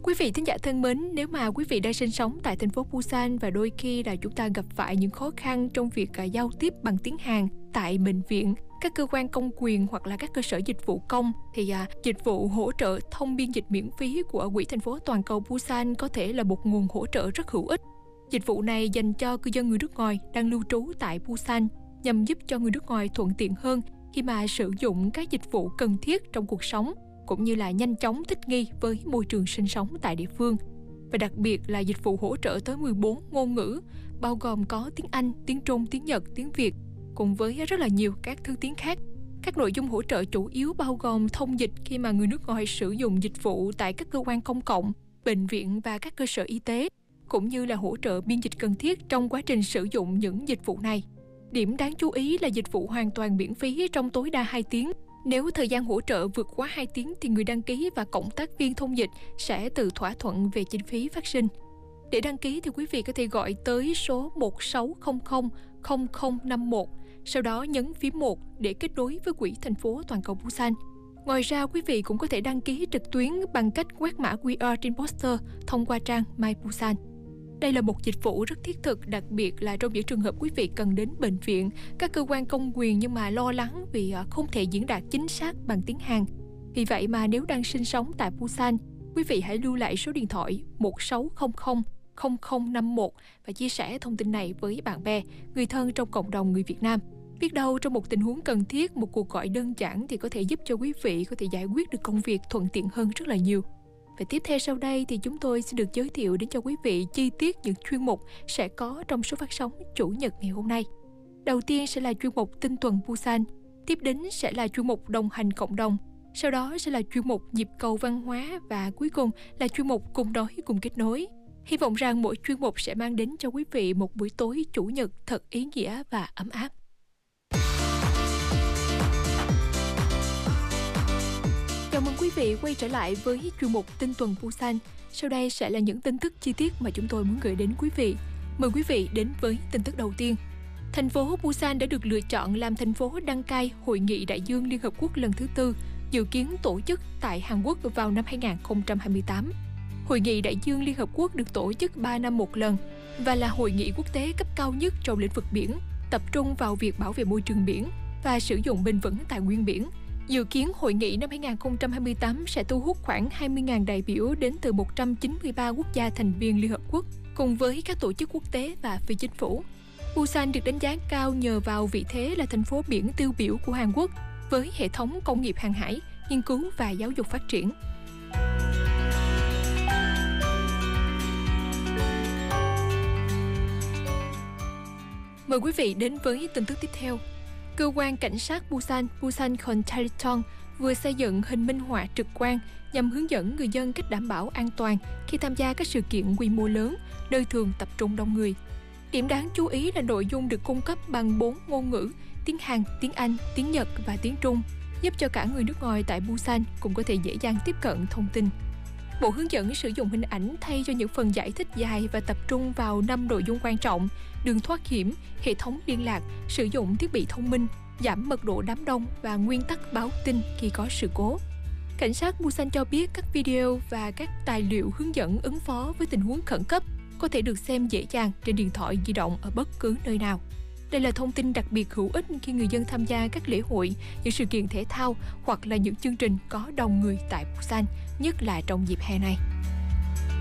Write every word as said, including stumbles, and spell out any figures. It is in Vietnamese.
Quý vị thính giả thân mến, nếu mà quý vị đang sinh sống tại thành phố Busan và đôi khi là chúng ta gặp phải những khó khăn trong việc uh, giao tiếp bằng tiếng Hàn tại bệnh viện, các cơ quan công quyền hoặc là các cơ sở dịch vụ công, thì uh, dịch vụ hỗ trợ thông biên dịch miễn phí của Quỹ thành phố toàn cầu Busan có thể là một nguồn hỗ trợ rất hữu ích. Dịch vụ này dành cho cư dân người nước ngoài đang lưu trú tại Busan nhằm giúp cho người nước ngoài thuận tiện hơn khi mà sử dụng các dịch vụ cần thiết trong cuộc sống, cũng như là nhanh chóng thích nghi với môi trường sinh sống tại địa phương. Và đặc biệt là dịch vụ hỗ trợ tới mười bốn ngôn ngữ, bao gồm có tiếng Anh, tiếng Trung, tiếng Nhật, tiếng Việt, cùng với rất là nhiều các thứ tiếng khác. Các nội dung hỗ trợ chủ yếu bao gồm thông dịch khi mà người nước ngoài sử dụng dịch vụ tại các cơ quan công cộng, bệnh viện và các cơ sở y tế, cũng như là hỗ trợ biên dịch cần thiết trong quá trình sử dụng những dịch vụ này. Điểm đáng chú ý là dịch vụ hoàn toàn miễn phí trong tối đa hai tiếng. Nếu thời gian hỗ trợ vượt quá hai tiếng thì người đăng ký và cộng tác viên thông dịch sẽ tự thỏa thuận về chi phí phát sinh. Để đăng ký thì quý vị có thể gọi tới số một sáu không không không không năm một, sau đó nhấn phím một để kết nối với Quỹ thành phố toàn cầu Busan. Ngoài ra, quý vị cũng có thể đăng ký trực tuyến bằng cách quét mã quy rờ trên poster thông qua trang My Busan. Đây là một dịch vụ rất thiết thực, đặc biệt là trong những trường hợp quý vị cần đến bệnh viện, các cơ quan công quyền nhưng mà lo lắng vì không thể diễn đạt chính xác bằng tiếng Hàn. Vì vậy mà nếu đang sinh sống tại Busan, quý vị hãy lưu lại số điện thoại một sáu không không không không năm một và chia sẻ thông tin này với bạn bè, người thân trong cộng đồng người Việt Nam. Biết đâu trong một tình huống cần thiết, một cuộc gọi đơn giản thì có thể giúp cho quý vị có thể giải quyết được công việc thuận tiện hơn rất là nhiều. Và tiếp theo sau đây thì chúng tôi xin được giới thiệu đến cho quý vị chi tiết những chuyên mục sẽ có trong số phát sóng Chủ nhật ngày hôm nay. Đầu tiên sẽ là chuyên mục Tinh tuần Busan, tiếp đến sẽ là chuyên mục Đồng hành cộng đồng, sau đó sẽ là chuyên mục Nhịp cầu văn hóa và cuối cùng là chuyên mục Cùng nói cùng kết nối. Hy vọng rằng mỗi chuyên mục sẽ mang đến cho quý vị một buổi tối Chủ nhật thật ý nghĩa và ấm áp. Chào mừng quý vị quay trở lại với chuyên mục Tin tuần Busan. Sau đây sẽ là những tin tức chi tiết mà chúng tôi muốn gửi đến quý vị. Mời quý vị đến với tin tức đầu tiên. Thành phố Busan đã được lựa chọn làm thành phố đăng cai Hội nghị Đại dương Liên Hợp Quốc lần thứ tư, dự kiến tổ chức tại Hàn Quốc vào năm hai không hai tám. Hội nghị Đại dương Liên Hợp Quốc được tổ chức ba năm một lần và là hội nghị quốc tế cấp cao nhất trong lĩnh vực biển, tập trung vào việc bảo vệ môi trường biển và sử dụng bền vững tài nguyên biển. Dự kiến hội nghị năm hai không hai tám sẽ thu hút khoảng hai mươi nghìn đại biểu đến từ một trăm chín mươi ba quốc gia thành viên Liên Hợp Quốc, cùng với các tổ chức quốc tế và phi chính phủ. Busan được đánh giá cao nhờ vào vị thế là thành phố biển tiêu biểu của Hàn Quốc, với hệ thống công nghiệp hàng hải, nghiên cứu và giáo dục phát triển. Mời quý vị đến với tin tức tiếp theo. Cơ quan cảnh sát Busan, Busan Contracton vừa xây dựng hình minh họa trực quan nhằm hướng dẫn người dân cách đảm bảo an toàn khi tham gia các sự kiện quy mô lớn, nơi thường tập trung đông người. Điểm đáng chú ý là nội dung được cung cấp bằng bốn ngôn ngữ: tiếng Hàn, tiếng Anh, tiếng Nhật và tiếng Trung, giúp cho cả người nước ngoài tại Busan cũng có thể dễ dàng tiếp cận thông tin. Bộ hướng dẫn sử dụng hình ảnh thay cho những phần giải thích dài và tập trung vào năm nội dung quan trọng: đường thoát hiểm, hệ thống liên lạc, sử dụng thiết bị thông minh, giảm mật độ đám đông và nguyên tắc báo tin khi có sự cố. Cảnh sát Busan cho biết các video và các tài liệu hướng dẫn ứng phó với tình huống khẩn cấp có thể được xem dễ dàng trên điện thoại di động ở bất cứ nơi nào. Đây là thông tin đặc biệt hữu ích khi người dân tham gia các lễ hội, những sự kiện thể thao hoặc là những chương trình có đông người tại Busan, nhất là trong dịp hè này.